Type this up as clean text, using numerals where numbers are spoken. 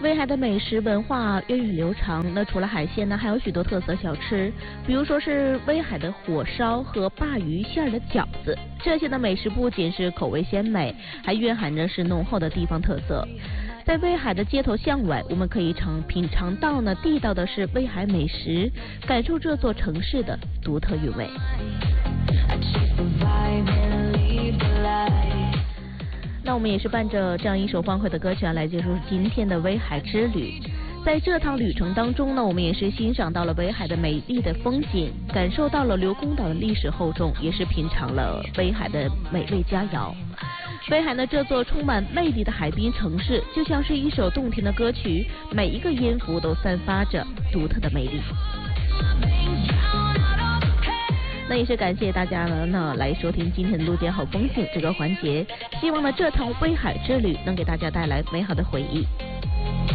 威海的美食文化源远流长，那除了海鲜呢，还有许多特色小吃，比如说是威海的火烧和鲅鱼馅的饺子。这些的美食不仅是口味鲜美，还蕴含着是浓厚的地方特色。在威海的街头巷尾，我们可以品尝到呢地道的是威海美食，感受这座城市的独特韵味。那我们也是伴着这样一首欢快的歌曲来结束今天的威海之旅。在这趟旅程当中呢，我们也是欣赏到了威海的美丽的风景，感受到了刘公岛的历史厚重，也是品尝了威海的美味佳肴。威海呢，这座充满魅力的海滨城市，就像是一首动听的歌曲，每一个音符都散发着独特的魅力。那也是感谢大家呢来收听今天的路边好风景这个环节，希望呢这趟威海之旅能给大家带来美好的回忆。